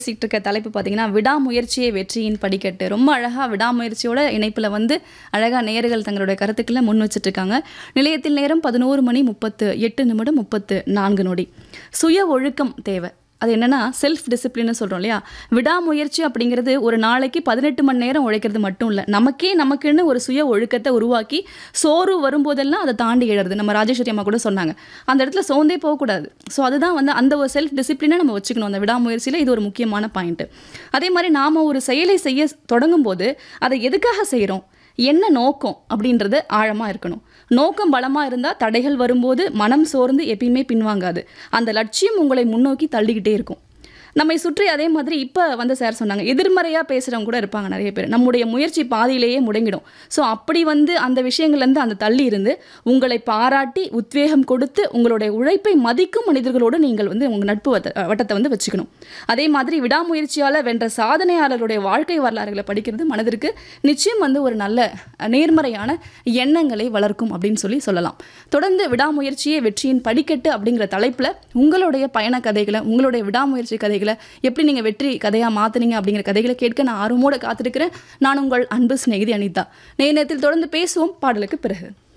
பேசிட்டு இருக்க தலைப்பு பார்த்தீங்கன்னா, விடாமுயற்சியே வெற்றியின் படிக்கட்டு. ரொம்ப அழகா விடாமுயற்சியோட இணைப்புல வந்து அழகா நேயர்கள் தங்களுடைய கருத்துக்கள முன் வச்சுட்டுருக்காங்க. நிலையத்தில் நேரம் 11 மணி 38 நிமிடம் 34 நொடி. சுய ஒழுக்கம் தேவை. அது என்னன்னா செல்ஃப் டிசிப்ளின்னு சொல்றோம் இல்லையா? விடாமுயற்சி அப்படிங்கிறது ஒரு நாளைக்கு 18 மணி நேரம் உழைக்கிறது மட்டும் இல்ல. நமக்குன்னு ஒரு சுய ஒழுக்கத்த உருவாக்கி, சோர்வு வரும்போதெல்லாம் அத தாண்டி எழறது. நம்ம ராஜேஸ்வரி அம்மா கூட சொன்னாங்க. அந்த இடத்துல சோர்ந்தே போகக்கூடாது. ஸோ அதுதான் வந்து அந்த ஒரு செல்ஃப் டிசிப்ளினை நம்ம வச்சுக்கணும். அந்த விடாமுயற்சியில இது ஒரு முக்கியமான பாயிண்ட். அதே மாதிரி நாம ஒரு செயலை செய்ய தொடங்கும்போது, அதை எதுக்காக செய்றோம்? என்ன நோக்கம் அப்படின்றது ஆழமா இருக்கணும். நோக்கம் பலமா இருந்தா தடைகள் வரும்போது மனம் சோர்ந்து எப்பயுமே பின்வாங்காது. அந்த லட்சியம் உங்களை முன்னோக்கி தள்ளிக்கிட்டே இருக்கும். நம்மை சுற்றி அதே மாதிரி இப்ப வந்து சார் சொன்னாங்க, எதிர்மறையா பேசுறவங்க கூட இருப்பாங்க நிறைய பேர். நம்முடைய முயற்சி பாதியிலேயே முடங்கிடும். ஸோ அப்படி வந்து அந்த விஷயங்கள்லேருந்து அந்த தள்ளி இருந்து உங்களை பாராட்டி உத்வேகம் கொடுத்து உங்களுடைய உழைப்பை மதிக்கும் மனிதர்களோடு நீங்கள் வந்து உங்கள் நட்பு வட்டத்தை வந்து வச்சுக்கணும். அதே மாதிரி விடாமுயற்சியால் வென்ற சாதனையாளர்களுடைய வாழ்க்கை வரலாறுகளை படிக்கிறது மனதிற்கு நிச்சயம் வந்து ஒரு நல்ல நேர்மறையான எண்ணங்களை வளர்க்கும் அப்படின்னு சொல்லலாம். தொடர்ந்து விடாமுயற்சியே வெற்றியின் படிக்கட்டு அப்படிங்கிற தலைப்பில் உங்களுடைய பயண கதைகளை, உங்களுடைய விடாமுயற்சி கதைகளை எப்படி நீங்க வெற்றி கதையா மாத்துனீங்க அப்படிங்கிற கதைகளை கேட்க நான் ஆர்வமோட காத்திருக்கிறேன். நான் உங்கள் அன்பு சிநேகிதி அனிதா. நேரத்தில் தொடர்ந்து பேசுவோம் பாடலுக்கு பிறகு.